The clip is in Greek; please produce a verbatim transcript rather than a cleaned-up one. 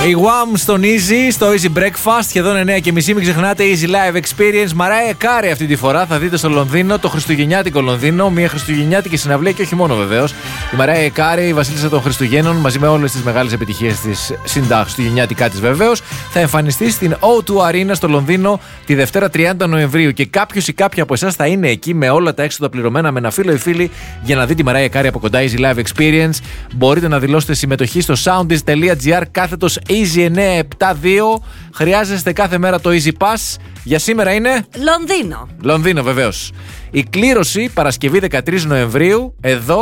Η Wham στον Easy, στο Easy Breakfast, σχεδόν εννιά και μισή. Μην ξεχνάτε, Easy Live Experience. Mariah Carey αυτή τη φορά θα δείτε στο Λονδίνο, το χριστουγεννιάτικο Λονδίνο. Μια χριστουγεννιάτικη συναυλία και όχι μόνο βεβαίως. Η Mariah Carey, η βασίλισσα των Χριστουγέννων, μαζί με όλες τις μεγάλες επιτυχίες της συντά χριστουγεννιάτικά της βεβαίως, θα εμφανιστεί στην ο δύο Arena στο Λονδίνο τη Δευτέρα τριάντα Νοεμβρίου. Και κάποιος ή κάποια από εσάς θα είναι εκεί με όλα τα έξοδα πληρωμένα με ένα φίλο ή φίλη για να δει τη Mariah Carey από κοντά. Easy Live Experience. Μπορείτε να δηλώσετε συμμετοχή στο soundis.gr κάθετος Easy εννιακόσια εβδομήντα δύο. Χρειάζεστε κάθε μέρα το Easy Pass. Για σήμερα είναι Λονδίνο. Λονδίνο βεβαίως. Η κλήρωση Παρασκευή δεκατρείς Νοεμβρίου εδώ